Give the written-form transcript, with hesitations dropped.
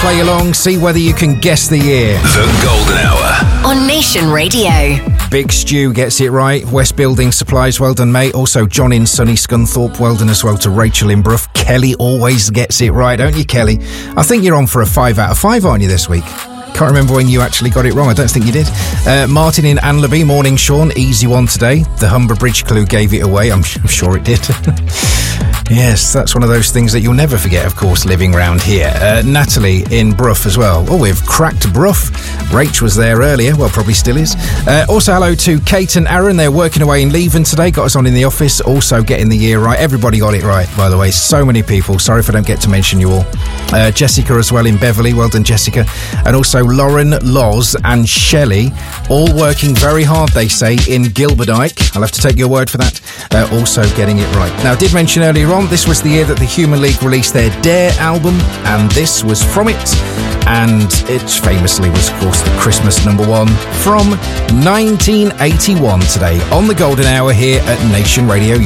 play along, see whether you can guess the year. The Golden Hour on Nation Radio. Big Stu gets it right. West Building Supplies, well done, mate. Also, John in sunny Scunthorpe, well done as well to Rachel in Brough. Kelly always gets it right, don't you, Kelly? I think you're on for a 5 out of 5, aren't you, this week? Can't remember when you actually got it wrong. I don't think you did. Martin in Anlaby, morning, Sean. Easy one today. The Humber Bridge clue gave it away. I'm sure it did. Yes, that's one of those things that you'll never forget, of course, living round here. Natalie in Brough as well. Oh, we've cracked Brough. Rach was there earlier. Well, probably still is. Also, hello to Kate and Aaron. They're working away in Leven today. Got us on in the office. Also getting the year right. Everybody got it right, by the way. So many people. Sorry if I don't get to mention you all. Jessica as well in Beverley. Well done, Jessica. And also Lauren, Loz and Shelley, all working very hard, they say, in Gilberdike. I'll have to take your word for that. Also getting it right. Now, I did mention earlier on, this was the year that the Human League released their Dare album, and this was from it. And it famously was, of course, the Christmas #1 from 1981 today on the Golden Hour here at Nation Radio.